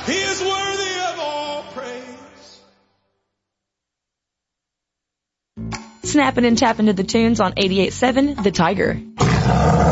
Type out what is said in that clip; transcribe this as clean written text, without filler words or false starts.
He is worthy of all praise. Snapping and tapping to the tunes on 88.7 The Tiger.